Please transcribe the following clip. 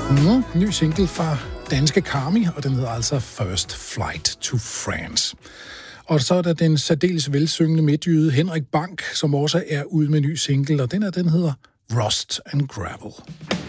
Ny single fra danske Carmi, og den hedder altså First Flight to France. Og så er der den særdeles velsyngende midtjyde Henrik Bank, som også er ude med ny single, og den hedder Rust and Gravel.